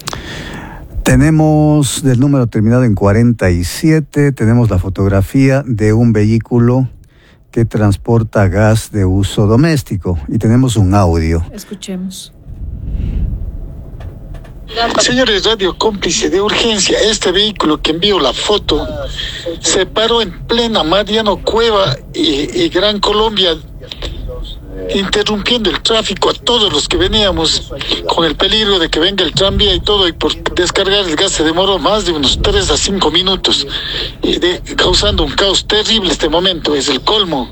Tenemos del número terminado en cuarenta y siete, tenemos la fotografía de un vehículo que transporta gas de uso doméstico y tenemos un audio. Escuchemos. Señores Radio Cómplice, de urgencia, este vehículo que envió la foto se paró en plena Mariano Cueva y, y Gran Colombia, interrumpiendo el tráfico a todos los que veníamos, con el peligro de que venga el tranvía y todo, y por descargar el gas se demoró más de unos tres a cinco minutos, y de, causando un caos terrible. Este momento es el colmo.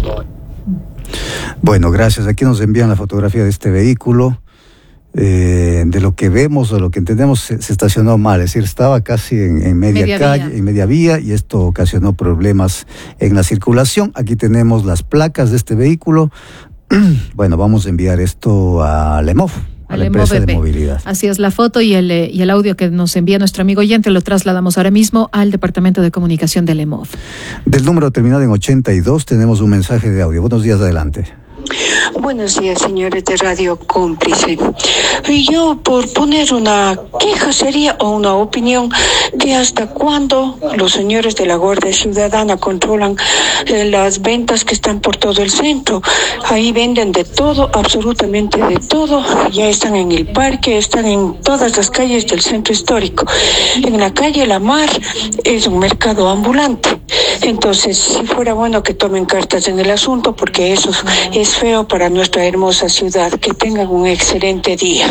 Bueno, gracias. Aquí nos envían la fotografía de este vehículo. Eh, de lo que vemos o lo que entendemos, se, se estacionó mal, es decir, estaba casi en, en media, media calle, vía. en media vía, y esto ocasionó problemas en la circulación. Aquí tenemos las placas de este vehículo. Bueno, vamos a enviar esto a LEMOV, a la empresa de movilidad. Así es, la foto y el, y el audio que nos envía nuestro amigo oyente lo trasladamos ahora mismo al Departamento de Comunicación de LEMOV. Del número terminado en ochenta y dos tenemos un mensaje de audio. Buenos días, adelante. Buenos días, señores de Radio Cómplice. Yo, por poner una queja sería, o una opinión, que hasta cuándo los señores de la Guardia Ciudadana controlan eh, las ventas que están por todo el centro. Ahí venden de todo, absolutamente de todo. Ya están en el parque, están en todas las calles del centro histórico. En la calle La Mar es un mercado ambulante. Entonces, si fuera bueno que tomen cartas en el asunto, porque eso es feo para nuestra hermosa ciudad. Que tengan un excelente día.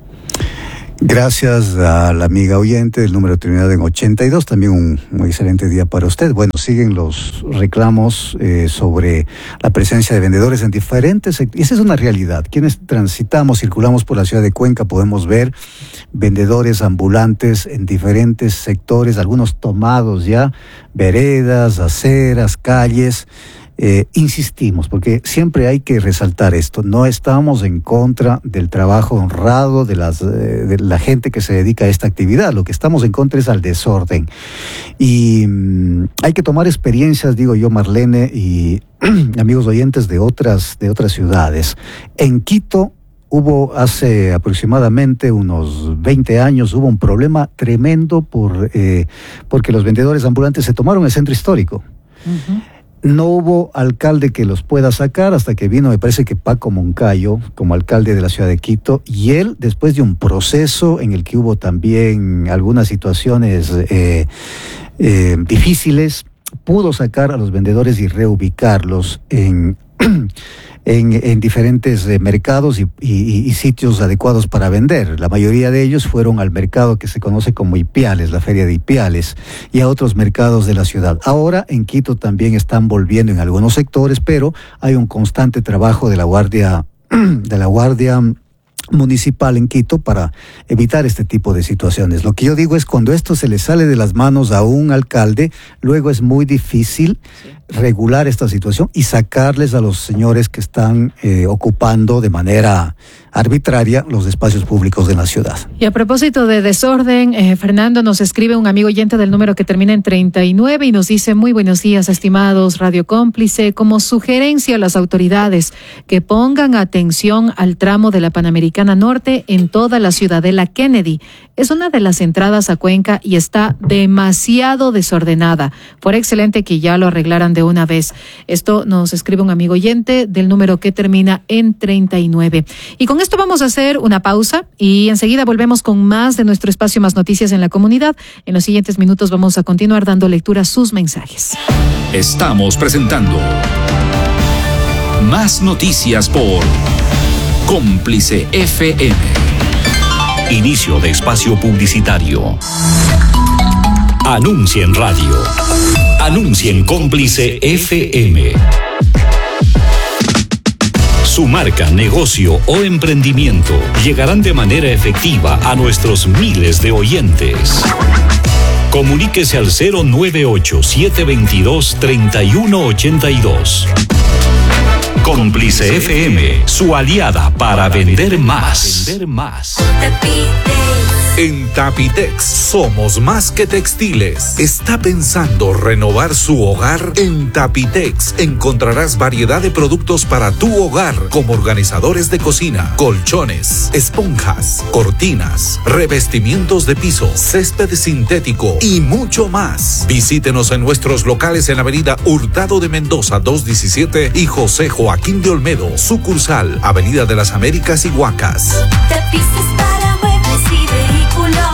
Gracias a la amiga oyente del número terminado en ochenta y dos, también un, un excelente día para usted. Bueno, siguen los reclamos eh, sobre la presencia de vendedores en diferentes sectores. Esa es una realidad. Quienes transitamos, circulamos por la ciudad de Cuenca, podemos ver vendedores ambulantes en diferentes sectores, algunos tomados ya, veredas, aceras, calles. Eh, insistimos, porque siempre hay que resaltar esto, no estamos en contra del trabajo honrado de, las, eh, de la gente que se dedica a esta actividad, lo que estamos en contra es al desorden. Y mmm, hay que tomar experiencias, digo yo, Marlene y amigos oyentes de otras, de otras ciudades. En Quito hubo hace aproximadamente unos veinte años, hubo un problema tremendo por, eh, porque los vendedores ambulantes se tomaron el centro histórico. Uh-huh. No hubo alcalde que los pueda sacar hasta que vino, me parece que Paco Moncayo, como alcalde de la ciudad de Quito, y él, después de un proceso en el que hubo también algunas situaciones eh, eh, difíciles, pudo sacar a los vendedores y reubicarlos en... En, en diferentes eh, mercados y, y, y sitios adecuados para vender. La mayoría de ellos fueron al mercado que se conoce como Ipiales, la feria de Ipiales, y a otros mercados de la ciudad. Ahora en Quito también están volviendo en algunos sectores, pero hay un constante trabajo de la Guardia, de la Guardia municipal en Quito para evitar este tipo de situaciones. Lo que yo digo es, cuando esto se le sale de las manos a un alcalde, luego es muy difícil regular esta situación y sacarles a los señores que están eh, ocupando de manera arbitraria los espacios públicos de la ciudad. Y a propósito de desorden, eh, Fernando, nos escribe un amigo oyente del número que termina en treinta y nueve y nos dice: muy buenos días, estimados Radio Cómplice. Como sugerencia a las autoridades que pongan atención al tramo de la Panamericana Norte en toda la Ciudadela Kennedy. Es una de las entradas a Cuenca y está demasiado desordenada. Fuera excelente que ya lo arreglaran de una vez. Esto nos escribe un amigo oyente del número que termina en treinta y nueve. Y con esto vamos a hacer una pausa y enseguida volvemos con más de nuestro espacio Más Noticias en la Comunidad. En los siguientes minutos vamos a continuar dando lectura a sus mensajes. Estamos presentando Más Noticias por Cómplice F M. Inicio de espacio publicitario. Anuncia en radio. Anuncia en Cómplice F M. Su marca, negocio o emprendimiento llegarán de manera efectiva a nuestros miles de oyentes. Comuníquese al cero nueve ocho, siete dos dos, tres uno ocho dos. Cómplice F M, su aliada para vender más. En Tapitex somos más que textiles. ¿Está pensando renovar su hogar? En Tapitex encontrarás variedad de productos para tu hogar, como organizadores de cocina, colchones, esponjas, cortinas, revestimientos de piso, césped sintético y mucho más. Visítenos en nuestros locales en la avenida Hurtado de Mendoza doscientos diecisiete y José Joaquín de Olmedo, sucursal Avenida de las Américas y Huacas. Tapices para muebles y vehículos.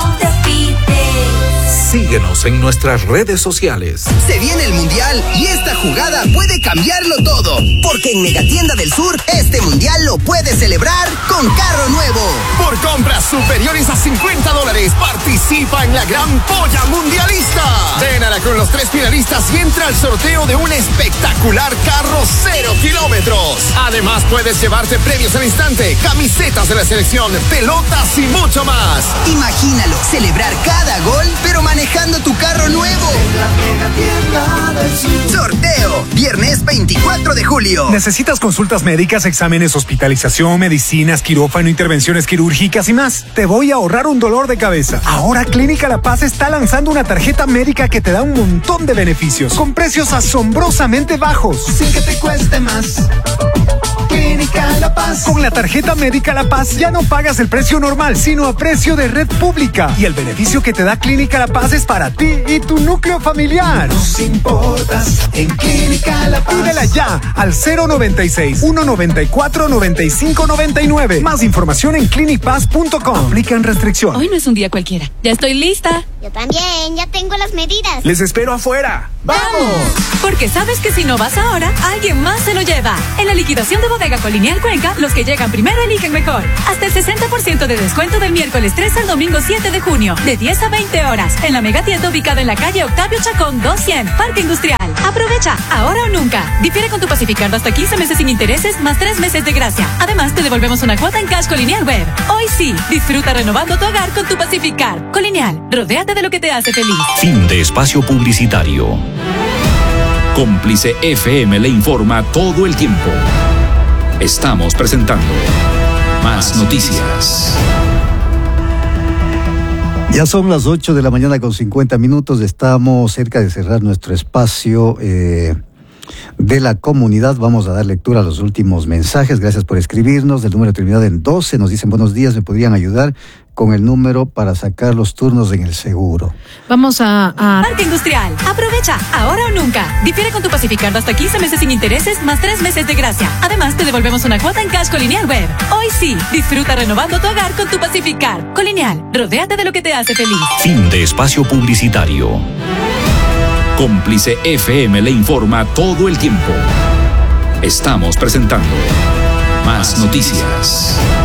Síguenos en nuestras redes sociales. Se viene el Mundial y esta jugada puede cambiarlo todo. Porque en Megatienda del Sur, este Mundial lo puedes celebrar con carro nuevo. Por compras superiores a cincuenta dólares, participa en la gran polla mundialista. Vénala con los tres finalistas y entra al sorteo de un espectacular carro cero kilómetros. Además, puedes llevarte premios al instante, camisetas de la selección, pelotas y mucho más. Imagínalo, celebrar cada gol, pero manejando tu carro nuevo. Sorteo, viernes veinticuatro de julio. ¿Necesitas consultas médicas, exámenes, hospitalización, medicinas, quirófano, intervenciones quirúrgicas y más? Te voy a ahorrar un dolor de cabeza. Ahora Clínica La Paz está lanzando una tarjeta médica que te da un montón de beneficios, con precios asombrosamente bajos, sin que te cueste más. Clínica La Paz. Con la tarjeta médica La Paz ya no pagas el precio normal, sino a precio de red pública. Y el beneficio que te da Clínica La Paz es para ti y tu núcleo familiar. Nos importas en Clínica La Paz. Pídela ya al cero noventa y seis, ciento noventa y cuatro, noventa y cinco noventa y nueve. Más información en clinic paz punto com. Aplican restricciones. Hoy no es un día cualquiera. Ya estoy lista. Yo también, ya tengo las medidas. Les espero afuera. ¡Vamos! Porque sabes que si no vas ahora, alguien más se lo lleva. En la liquidación de Bodega Colonial Cuenca, los que llegan primero eligen mejor. Hasta el sesenta por ciento de descuento del miércoles tres al domingo siete de junio, de diez a veinte horas, en la megatienda ubicada en la calle Octavio Chacón doscientos, Parque Industrial. Aprovecha, ahora o nunca. Difiere con tu Pacificard hasta quince meses sin intereses, más tres meses de gracia. Además, te devolvemos una cuota en Cash Colonial Web. Hoy sí, disfruta renovando tu hogar con tu Pacificard. Colonial, rodéate de lo que te hace feliz. Fin de espacio publicitario. Cómplice F M le informa todo el tiempo. Estamos presentando Más Noticias. Ya son las ocho de la mañana con cincuenta minutos. Estamos cerca de cerrar nuestro espacio eh, de la comunidad. Vamos a dar lectura a los últimos mensajes. Gracias por escribirnos. Del número terminado en doce nos dicen: buenos días, ¿me podrían ayudar con el número para sacar los turnos en el seguro? Vamos a... a... Parque Industrial. Aprovecha, ahora o nunca. Difiere con tu Pacificard hasta quince meses sin intereses, más tres meses de gracia. Además, te devolvemos una cuota en Cash Colonial Web. Hoy sí, disfruta renovando tu hogar con tu Pacificard. Colonial, rodéate de lo que te hace feliz. Fin de espacio publicitario. Cómplice F M le informa todo el tiempo. Estamos presentando Más Noticias.